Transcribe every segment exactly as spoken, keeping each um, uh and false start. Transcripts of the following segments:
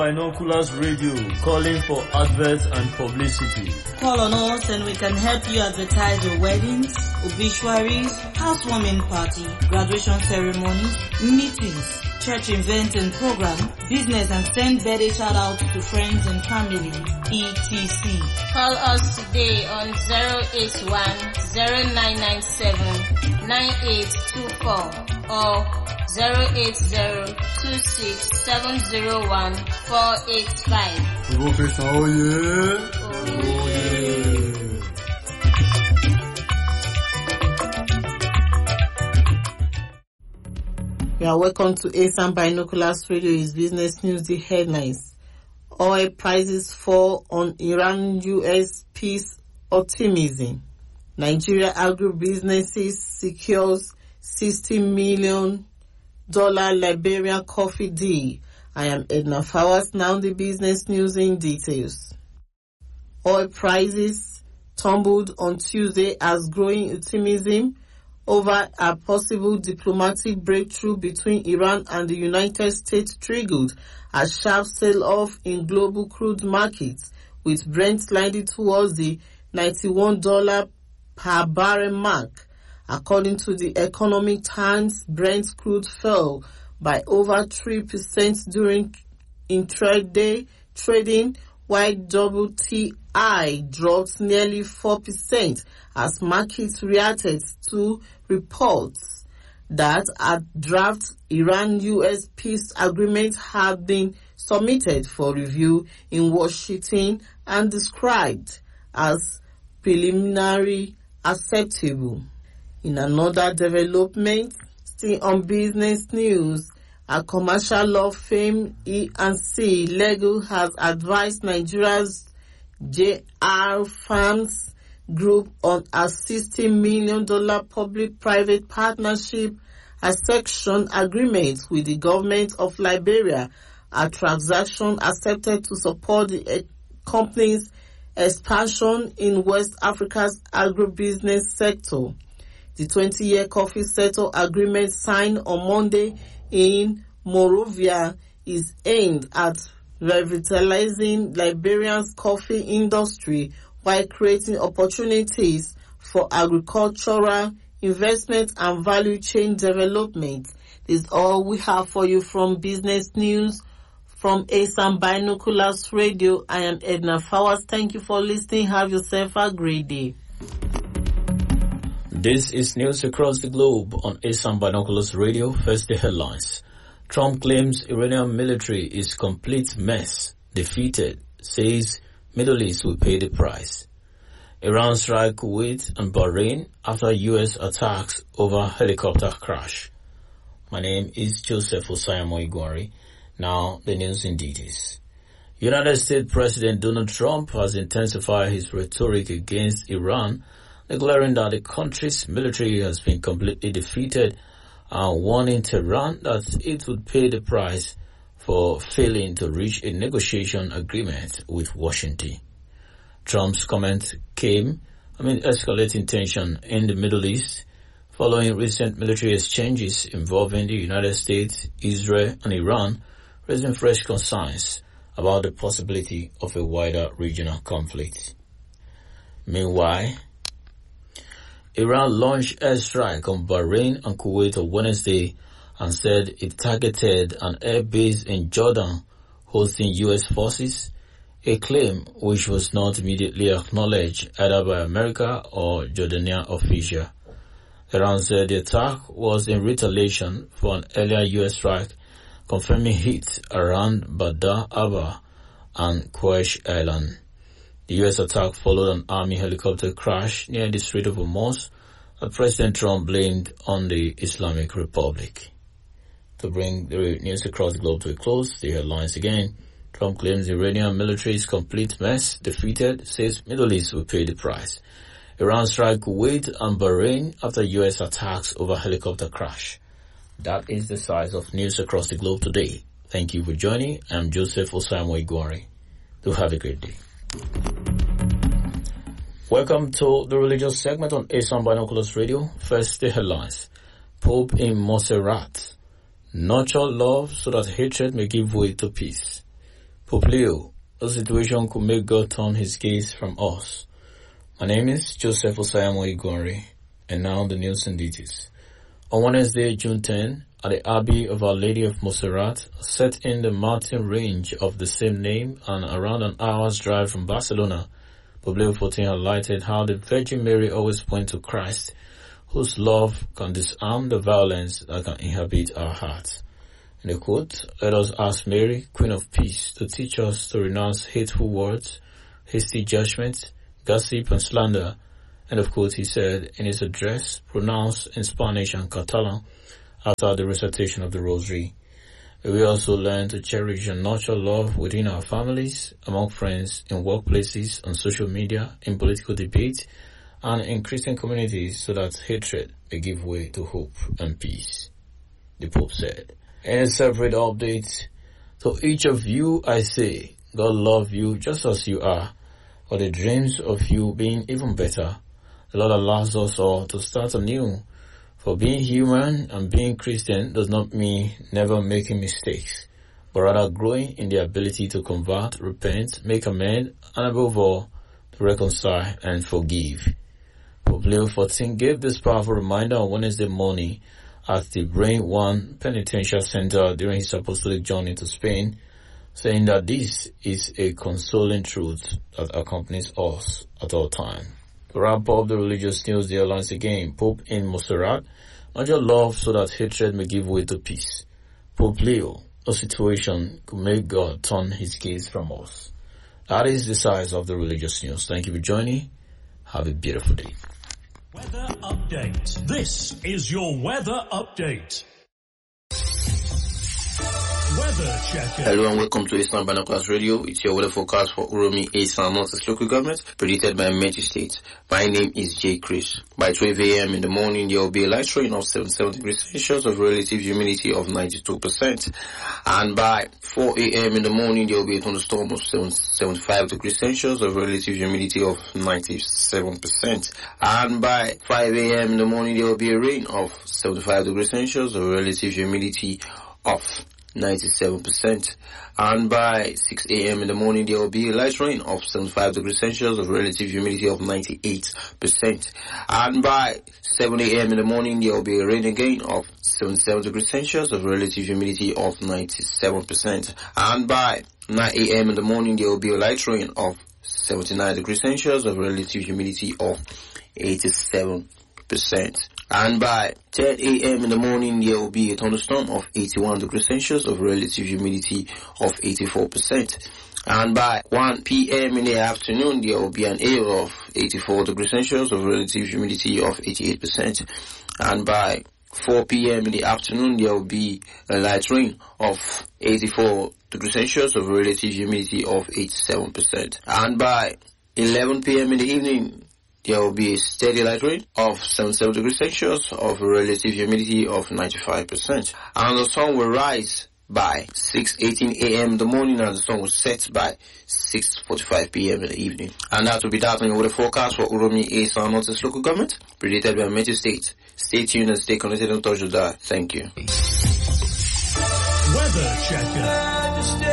Binoculars Radio, calling for adverts and publicity. Call on us and we can help you advertise your weddings, obituaries, housewarming party, graduation ceremonies, meetings, church events and program, business, and send birthday shout outs to friends and family, et cetera. Call us today on zero eight one, zero nine nine seven, nine eight two four or zero eight zero, two six seven zero one, four eight five. Professor, oh yeah. Oh yeah. You are welcome to ASAM Binoculars Radio. Is business news, the headlines. Oil prices fall on Iran-U S peace optimism. Nigeria agribusinesses secures sixty million dollars Liberian coffee deal. I am Edna Fowers. Now the business news in details. Oil prices tumbled on Tuesday as growing optimism over a possible diplomatic breakthrough between Iran and the United States triggered a sharp sell-off in global crude markets, with Brent sliding towards the ninety-one dollars per barrel mark. According to the Economic Times, Brent crude fell by over three percent during intraday trading, while W T I dropped nearly four percent as markets reacted to reports that a draft Iran-U S peace agreement had been submitted for review in Washington and described as preliminary acceptable. In another development, still on business news, a commercial law firm E and C Legal has advised Nigeria's J R Farms Group on a sixty million dollars public-private partnership accession agreement with the government of Liberia, a transaction accepted to support the company's expansion in West Africa's agribusiness sector. The twenty-year coffee sector agreement signed on Monday in Monrovia is aimed at revitalizing Liberia's coffee industry while creating opportunities for agricultural investment and value chain development. This is all we have for you from business news from ASAM Binoculars Radio. I am Edna Fowers. Thank you for listening. Have yourself a great day. This is news across the globe on ASAM Binoculars Radio. First, the headlines. Trump claims Iranian military is complete mess, defeated, says Middle East will pay the price. Iran strike Kuwait and Bahrain after U S attacks over helicopter crash. My name is Joseph Osayamo Igwari. Now, the news in details. United States President Donald Trump has intensified his rhetoric against Iran, declaring that the country's military has been completely defeated and warning Tehran that it would pay the price for failing to reach a negotiation agreement with Washington. Trump's comment came amid escalating tension in the Middle East following recent military exchanges involving the United States, Israel, and Iran, raising fresh concerns about the possibility of a wider regional conflict. Meanwhile, Iran launched airstrike on Bahrain and Kuwait on Wednesday and said it targeted an air base in Jordan hosting U S forces, a claim which was not immediately acknowledged either by America or Jordanian officials. Iran said the attack was in retaliation for an earlier U S strike, confirming hits around Badr Abba and Quraysh Island. The U S attack followed an army helicopter crash near the Strait of Hormuz that President Trump blamed on the Islamic Republic. To bring the news across the globe to a close, the headlines again. Trump claims the Iranian military is complete mess, defeated, says Middle East will pay the price. Iran strike Kuwait and Bahrain after U S attacks over helicopter crash. That is the size of news across the globe today. Thank you for joining. I'm Joseph Osayamo Igwari. Do have a great day. Welcome to the religious segment on ASAM Binoculars Radio. First, the headlines. Pope in Montserrat. Nurture love so that hatred may give way to peace. Pope Leo, a situation could make God turn his gaze from us. My name is Joseph Osayamo Igori, and now the news and details. On Wednesday, June tenth, at the Abbey of Our Lady of Montserrat, set in the mountain range of the same name and around an hour's drive from Barcelona, Pope Leo the fourteenth highlighted how the Virgin Mary always points to Christ, whose love can disarm the violence that can inhabit our hearts. In the quote, let us ask Mary, Queen of Peace, to teach us to renounce hateful words, hasty judgment, gossip and slander. End of quote, he said in his address, pronounced in Spanish and Catalan after the recitation of the Rosary. We also learn to cherish and nurture love within our families, among friends, in workplaces, on social media, in political debate, and in Christian communities so that hatred may give way to hope and peace. The Pope said. In a separate update, to each of you I say, God love you just as you are, for the dreams of you being even better. The Lord allows us all to start anew. For being human and being Christian does not mean never making mistakes, but rather growing in the ability to convert, repent, make amends, and above all, to reconcile and forgive. Pope Leo the fourteenth gave this powerful reminder on Wednesday morning at the Brain One Penitential Center during his apostolic journey to Spain, saying that this is a consoling truth that accompanies us at all times. To wrap up the religious news, the Alliance again, Pope in Montserrat, nurture love so that hatred may give way to peace. Pope Leo, a situation could make God turn his gaze from us. That is the size of the religious news. Thank you for joining. Have a beautiful day. Weather update. This is your weather update. Weather checker. Hello and welcome to Eastern Binoculars Radio. It's your weather forecast for Uromi, Eastern Northeast local government, predicted by Metis State. My name is J. Chris. By twelve a.m. in the morning, there will be a light rain of seventy-seven degrees Celsius of relative humidity of ninety-two percent. And by four a.m. in the morning, there will be a thunderstorm of seventy-five degrees Celsius of relative humidity of ninety-seven percent. And by five a.m. in the morning, there will be a rain of seventy-five degrees Celsius of relative humidity of ninety-seven percent. And by six a.m. in the morning, there will be a light rain of seventy-five degrees Celsius of relative humidity of ninety-eight percent. And by seven a.m. in the morning, there will be a rain again of seventy-seven degrees Celsius of relative humidity of ninety-seven percent. And by nine a.m. in the morning, there will be a light rain of seventy-nine degrees Celsius of relative humidity of eighty-seven percent. And by ten a.m. in the morning, there will be a thunderstorm of eighty-one degrees Celsius of relative humidity of eighty-four percent. And by one p.m. in the afternoon, there will be an air of eighty-four degrees Celsius of relative humidity of eighty-eight percent. And by four p.m. in the afternoon, there will be a light rain of eighty-four degrees Celsius of relative humidity of eighty-seven percent. And by eleven p.m. in the evening, there will be a steady light rain of seventy-seven degrees Celsius of relative humidity of ninety-five percent. And the sun will rise by six eighteen a.m. in the morning, and the sun will set by six forty-five p.m. in the evening. And that will be that on your weather forecast for Uromi, Eastern Northeast local government, predicted by Metis State. Stay tuned and stay connected and touch the dial. Thank you. Weather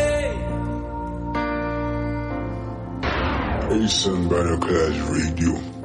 checker. Eastern Binoculars Radio.